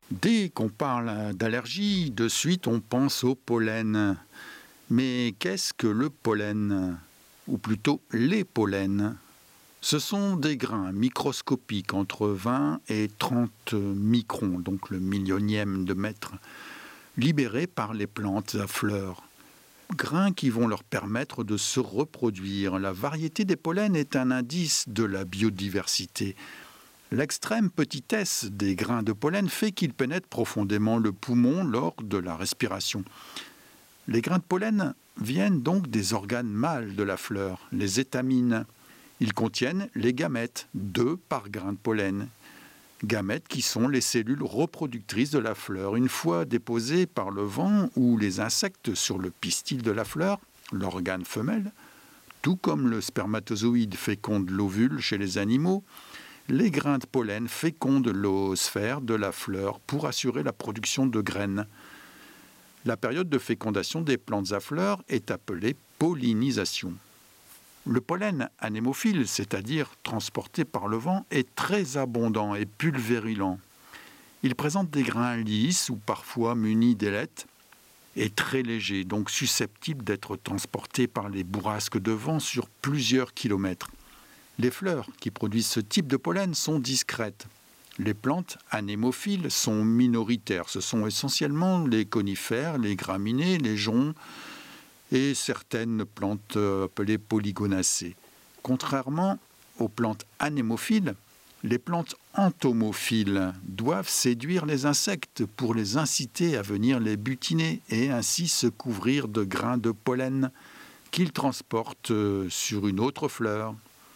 Dès qu'on parle d'allergie, de suite on pense au pollen. Mais qu'est-ce que le pollen? Ou plutôt les pollens? Ce sont des grains microscopiques entre 20 et 30 microns, donc le millionième de mètre, libérés par les plantes à fleurs. Grains qui vont leur permettre de se reproduire. La variété des pollens est un indice de la biodiversité. L'extrême petitesse des grains de pollen fait qu'ils pénètrent profondément le poumon lors de la respiration. Les grains de pollen viennent donc des organes mâles de la fleur, les étamines. Ils contiennent les gamètes, 2 par grain de pollen. Gamètes qui sont les cellules reproductrices de la fleur. Une fois déposées par le vent ou les insectes sur le pistil de la fleur, l'organe femelle, tout comme le spermatozoïde féconde l'ovule chez les animaux, les grains de pollen fécondent l'oosphère de la fleur pour assurer la production de graines. La période de fécondation des plantes à fleurs est appelée pollinisation. Le pollen anémophile, c'est-à-dire transporté par le vent, est très abondant et pulvérulent. Il présente des grains lisses ou parfois munis d'ailettes et très légers, donc susceptibles d'être transportés par les bourrasques de vent sur plusieurs kilomètres. Les fleurs qui produisent ce type de pollen sont discrètes. Les plantes anémophiles sont minoritaires. Ce sont essentiellement les conifères, les graminées, les joncs et certaines plantes appelées polygonacées. Contrairement aux plantes anémophiles, les plantes entomophiles doivent séduire les insectes pour les inciter à venir les butiner et ainsi se couvrir de grains de pollen qu'ils transportent sur une autre fleur.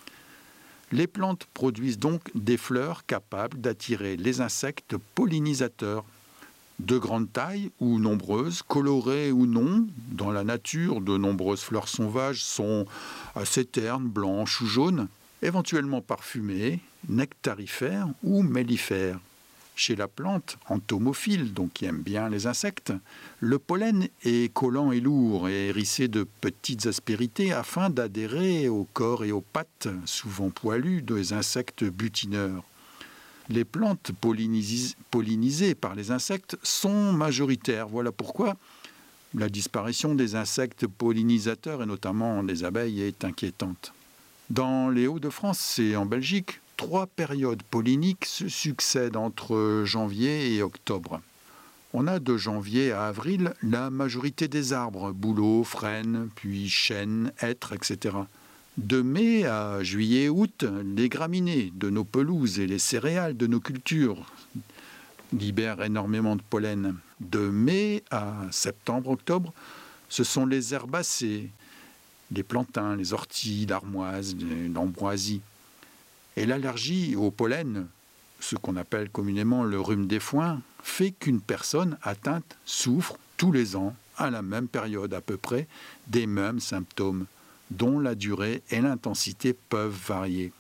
Les plantes produisent donc des fleurs capables d'attirer les insectes pollinisateurs. De grande taille ou nombreuses, colorées ou non, dans la nature, de nombreuses fleurs sauvages sont assez ternes, blanches ou jaunes, éventuellement parfumées, nectarifères ou mellifères. Chez la plante entomophile, donc qui aime bien les insectes, le pollen est collant et lourd et hérissé de petites aspérités afin d'adhérer au corps et aux pattes, souvent poilues, des insectes butineurs. Les plantes pollinisées par les insectes sont majoritaires. Voilà pourquoi la disparition des insectes pollinisateurs, et notamment des abeilles, est inquiétante. Dans les Hauts-de-France et en Belgique, 3 périodes polliniques se succèdent entre janvier et octobre. On a de janvier à avril la majorité des arbres, bouleaux, frênes, puis chênes, hêtres, etc. De mai à juillet-août, les graminées de nos pelouses et les céréales de nos cultures libèrent énormément de pollen. De mai à septembre-octobre, ce sont les herbacées, les plantains, les orties, l'armoise, l'ambroisie. Et l'allergie au pollen, ce qu'on appelle communément le rhume des foins, fait qu'une personne atteinte souffre tous les ans, à la même période à peu près, des mêmes symptômes, dont la durée et l'intensité peuvent varier.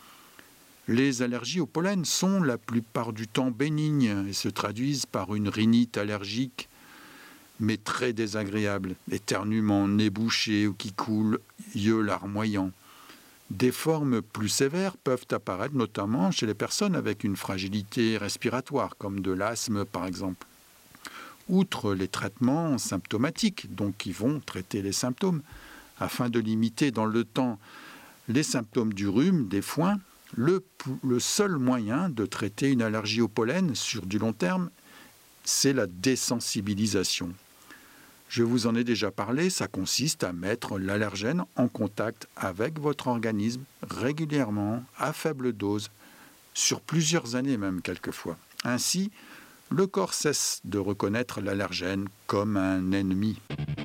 Les allergies au pollen sont la plupart du temps bénignes et se traduisent par une rhinite allergique, mais très désagréable, éternuement, nez bouché ou qui coule, yeux larmoyants. Des formes plus sévères peuvent apparaître notamment chez les personnes avec une fragilité respiratoire, comme de l'asthme par exemple. Outre les traitements symptomatiques, donc qui vont traiter les symptômes, afin de limiter dans le temps les symptômes du rhume, des foins, le seul moyen de traiter une allergie au pollen sur du long terme, c'est la désensibilisation. Je vous en ai déjà parlé, ça consiste à mettre l'allergène en contact avec votre organisme régulièrement, à faible dose, sur plusieurs années même quelquefois. Ainsi, le corps cesse de reconnaître l'allergène comme un ennemi.